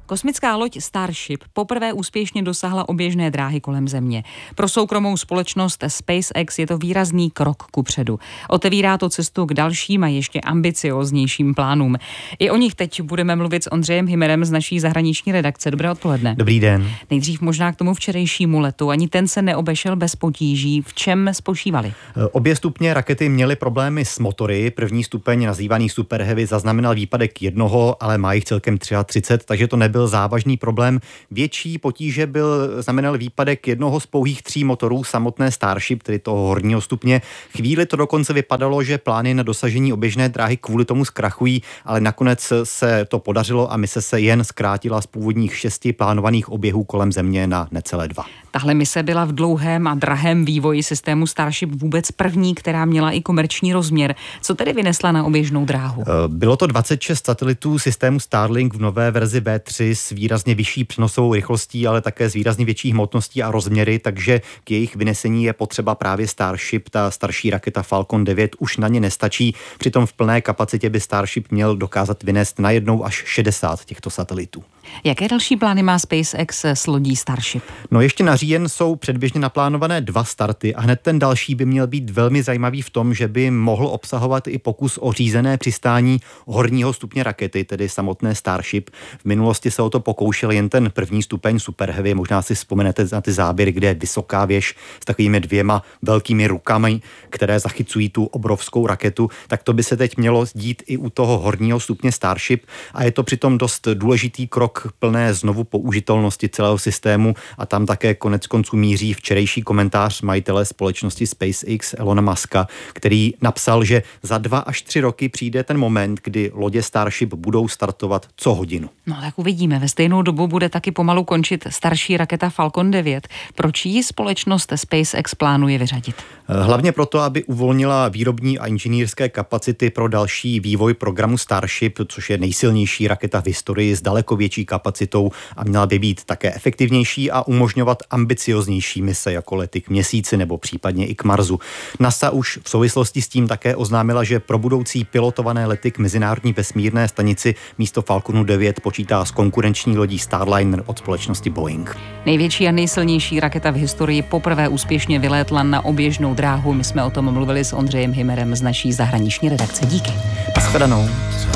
Kosmická loď Starship poprvé úspěšně dosáhla oběžné dráhy kolem Země. Pro soukromou společnost SpaceX je to výrazný krok kupředu. Otevírá to cestu k dalším a ještě ambicióznějším plánům. I o nich teď budeme mluvit s Ondřejem Hymerem z naší zahraniční redakce. Dobré odpoledne. Dobrý den. Nejdřív možná k tomu včerejšímu letu. Ani ten se neobešel bez potíží. V čem spočívaly? Obě stupně rakety měly problémy s motory. První stupeň, nazývaný Super Heavy, zaznamenal výpadek jednoho, ale má jich celkem 33, takže to nebyl závažný problém. Větší potíže znamenal výpadek jednoho z pouhých 3 motorů samotné Starship, tedy toho horního stupně. Chvíli to dokonce vypadalo, že plány na dosažení oběžné dráhy kvůli tomu zkrachují, ale nakonec se to podařilo a mise se jen zkrátila z původních 6 plánovaných oběhů kolem Země na necelé 2. Tahle mise byla v dlouhém a drahém vývoji systému Starship vůbec první, která měla i komerční rozměr. Co tedy vynesla na oběžnou dráhu? Bylo to 26 satelitů systému Starlink v nové verzi V3 s výrazně vyšší přenosovou rychlostí, ale také s výrazně větší hmotností a rozměry, takže k jejich vynesení je potřeba právě Starship. Ta starší raketa Falcon 9 už na ně nestačí. Přitom v plné kapacitě by Starship měl dokázat vynést najednou až 60 těchto satelitů. Jaké další plány má SpaceX s lodí Starship? No ještě na říjen jsou předběžně naplánované 2 starty a hned ten další by měl být velmi zajímavý v tom, že by mohl obsahovat i pokus o řízené přistání horního stupně rakety, tedy samotné Starship. V minulosti se o to pokoušel jen ten první stupeň Super Heavy. Možná si vzpomenete na ty záběry, kde je vysoká věž s takovými 2 velkými rukami, které zachycují tu obrovskou raketu. Tak to by se teď mělo dít i u toho horního stupně Starship a je to přitom dost důležitý krok plné znovu použitelnosti celého systému a tam také konec konců míří včerejší komentář majitele společnosti SpaceX Elona Muska, který napsal, že za 2 až 3 roky přijde ten moment, kdy lodě Starship budou startovat co hodinu. No tak uvidíme. Ve stejnou dobu bude taky pomalu končit starší raketa Falcon 9. Proč ji společnost SpaceX plánuje vyřadit? Hlavně proto, aby uvolnila výrobní a inženýrské kapacity pro další vývoj programu Starship, což je nejsilnější raketa v historii s daleko větší kapacitou a měla by být také efektivnější a umožňovat ambicioznější mise jako lety k Měsíci nebo případně i k Marsu. NASA už v souvislosti s tím také oznámila, že pro budoucí pilotované lety k mezinárodní vesmírné stanici místo Falconu 9 počítá s konkurenční lodí Starliner od společnosti Boeing. Největší a nejsilnější raketa v historii poprvé úspěšně vylétla na oběžnou dráhu. My jsme o tom mluvili s Ondřejem Hymerem z naší zahraniční redakce. Díky. Naschledanou.